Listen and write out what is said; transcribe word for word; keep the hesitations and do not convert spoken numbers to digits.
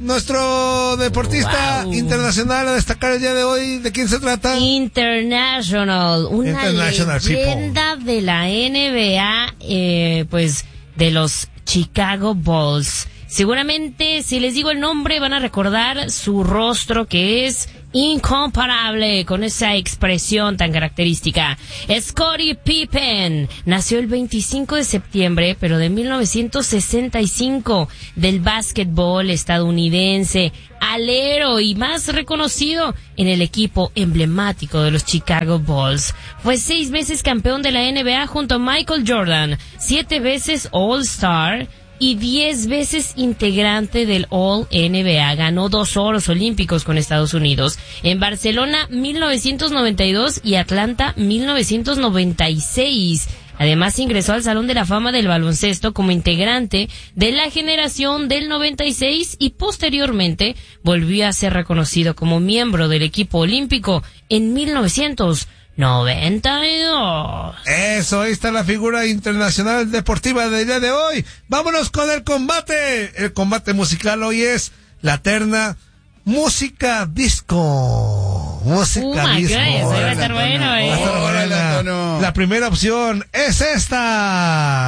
nuestro deportista wow. internacional a destacar el día de hoy, ¿de quién se trata? International, una International leyenda people. de la N B A, eh, pues de los Chicago Bulls. Seguramente, si les digo el nombre, van a recordar su rostro, que es incomparable, con esa expresión tan característica. Scottie Pippen nació el veinticinco de septiembre, pero de mil novecientos sesenta y cinco, del básquetbol estadounidense, alero y más reconocido en el equipo emblemático de los Chicago Bulls. Fue seis veces campeón de la N B A junto a Michael Jordan, siete veces All-Star y diez veces integrante del All N B A. Ganó dos oros olímpicos con Estados Unidos. En Barcelona, mil novecientos noventa y dos y Atlanta, mil novecientos noventa y seis. Además, ingresó al Salón de la Fama del Baloncesto como integrante de la generación del noventa y seis y posteriormente volvió a ser reconocido como miembro del equipo olímpico en mil novecientos noventa y dos. Eso, ahí está la figura internacional deportiva del día de hoy. Vámonos con el combate. El combate musical hoy es la terna música disco. Música uh, disco. Eso va a estar bueno, eh. La primera opción es esta.